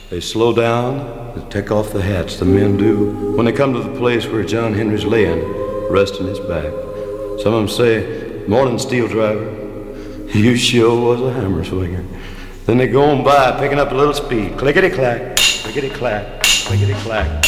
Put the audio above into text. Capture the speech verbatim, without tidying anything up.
They slow down, they take off the hats, the men do, when they come to the place where John Henry's laying, resting his back. Some of them say, "Morning, steel driver, you sure was a hammer swinger." Then they go on by, picking up a little speed, clickety-clack, clickety-clack, clickety-clack.